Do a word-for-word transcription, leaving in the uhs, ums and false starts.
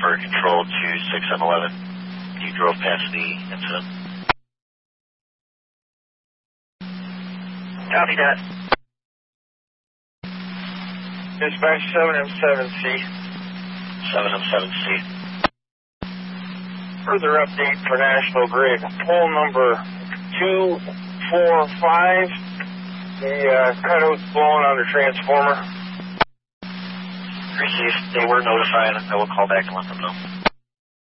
for control to six seven one one. You drove past the incident. Copy that. Dispatch seven M seven C. seven M seven C. Further update for National Grid. Pole number two four five. The uh, cutout's blown on the transformer. Received. They were notified. I will call back and let them know.